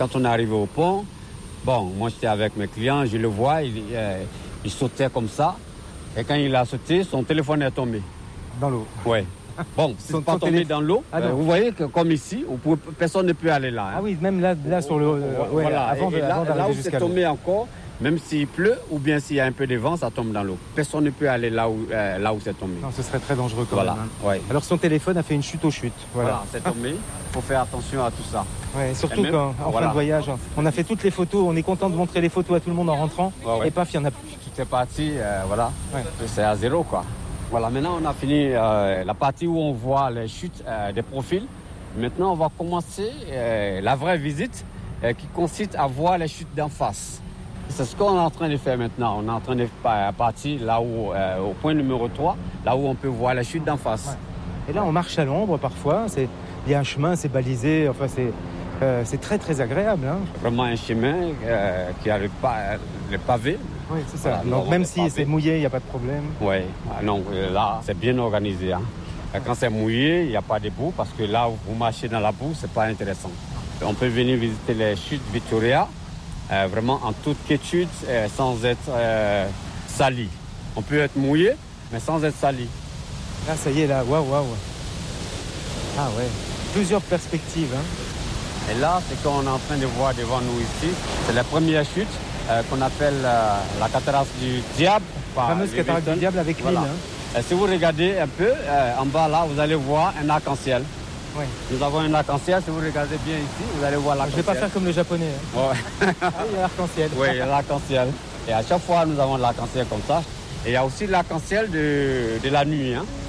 Quand on est arrivé au pont, bon, moi j'étais avec mes clients, je le vois, il sautait comme ça. Et quand il a sauté, son téléphone est tombé. Dans l'eau. Oui. Bon, c'est pas tombé dans l'eau. Vous voyez que comme ici, personne ne peut aller là. Hein. Ah oui, même là sur le... voilà. Avant là où c'est tombé encore, même s'il pleut ou bien s'il y a un peu de vent, ça tombe dans l'eau. Personne ne peut aller là où c'est tombé. Non, ce serait très dangereux quand même. Hein. Ouais. Alors son téléphone a fait une chute aux chutes. Voilà, c'est tombé. Il faut faire attention à tout ça. Ouais, surtout quand, en fin de voyage, on a fait toutes les photos, on est content de montrer les photos à tout le monde en rentrant. Et paf, il y en a plus. Tout est parti, voilà. Ouais. C'est à zéro, quoi. Voilà, maintenant on a fini la partie où on voit les chutes des profils. Maintenant, on va commencer la vraie visite qui consiste à voir les chutes d'en face. C'est ce qu'on est en train de faire maintenant. On est en train de partir là où, au point numéro 3, là où on peut voir les chutes d'en face. Ouais. Et là, on marche à l'ombre parfois. Il y a un chemin, c'est balisé. Enfin, c'est très très agréable. Hein. Vraiment un chemin qui a le pavé. Oui, c'est ça. Voilà, donc même si c'est mouillé, il n'y a pas de problème. Oui, non, là, c'est bien organisé. Hein. Quand c'est mouillé, il n'y a pas de boue parce que là où vous marchez dans la boue, c'est pas intéressant. On peut venir visiter les chutes Victoria, vraiment en toute quiétude, sans être sali. On peut être mouillé, mais sans être sali. Là, ça y est, là, waouh. Ah ouais, plusieurs perspectives. Hein. Et là, c'est qu'on est en train de voir devant nous ici, c'est la première chute qu'on appelle la cataracte du diable. La fameuse cataracte du diable avec l'île. Hein. Si vous regardez un peu, en bas là, vous allez voir un arc-en-ciel. Oui. Nous avons un arc-en-ciel, si vous regardez bien ici, vous allez voir l'arc-en-ciel. Je ne vais pas faire comme le japonais. Hein. Ouais. Il y a l'arc-en-ciel. Oui, il y a l'arc-en-ciel. Et à chaque fois, nous avons l'arc-en-ciel comme ça. Et il y a aussi l'arc-en-ciel de la nuit. Hein.